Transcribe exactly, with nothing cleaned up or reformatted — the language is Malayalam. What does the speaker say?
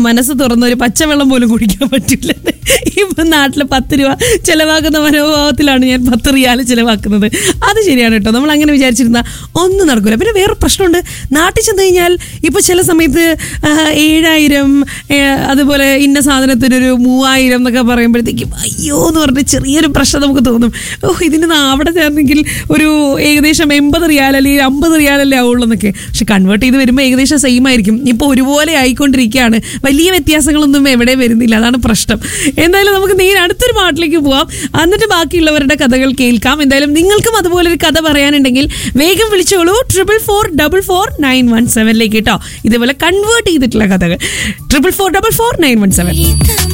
മനസ്സ് തുറന്ന ഒരു പച്ചവെള്ളം പോലും കുടിക്കാൻ പറ്റില്ല. ഇപ്പം നാട്ടിൽ പത്ത് രൂപ ചിലവാക്കുന്ന മനോഭാവത്തിലാണ് ഞാൻ പത്ത് റിയാൽ ചിലവാക്കുന്നത്. അത് ശരിയാണ് കേട്ടോ, നമ്മൾ അങ്ങനെ വിചാരിച്ചിരുന്ന ഒന്നും നടക്കില്ല. പിന്നെ വേറെ പ്രശ്നമുണ്ട്, നാട്ടിൽ ചെന്ന് കഴിഞ്ഞാൽ ഇപ്പോൾ ചില സമയത്ത് ഏഴായിരം അതുപോലെ ഇന്ന സാധനത്തിനൊരു മൂവായിരം എന്നൊക്കെ പറയുമ്പോഴത്തേക്കും അയ്യോ എന്ന് പറഞ്ഞിട്ട് ചെറിയൊരു പ്രശ്നം നമുക്ക് തോന്നും. ഓ ഇതിന് അവിടെ ചേർന്നെങ്കിൽ ഒരു ഏകദേശം എൺപത് റിയാൽ അല്ലെങ്കിൽ അമ്പത് റിയാലല്ലേ ആവുള്ളൂ എന്നൊക്കെ. പക്ഷെ കൺവേർട്ട് ചെയ്ത് വരുമ്പോൾ ഏകദേശം സെയിം ആയിരിക്കും. ഇപ്പോൾ ഒരുപോലെ ആയിക്കൊണ്ടിരിക്കുകയാണ്, വലിയ വ്യത്യാസങ്ങളൊന്നും എവിടെ വരുന്നില്ല. അതാണ് പ്രശ്നം. എന്തായാലും നമുക്ക് നേരെ അടുത്തൊരു പാട്ടിലേക്ക് പോവാം, എന്നിട്ട് ബാക്കിയുള്ളവരുടെ കഥകൾ കേൾക്കാം. എന്തായാലും നിങ്ങൾക്കും അതുപോലെ ഒരു കഥ പറയാനുണ്ടെങ്കിൽ വേഗം വിളിച്ചോളൂ triple four double four nine one സെവനിലേക്ക് കേട്ടോ. ഇതേപോലെ കൺവേർട്ട് ചെയ്തിട്ടുള്ള കഥകൾ triple four double four nine one seven.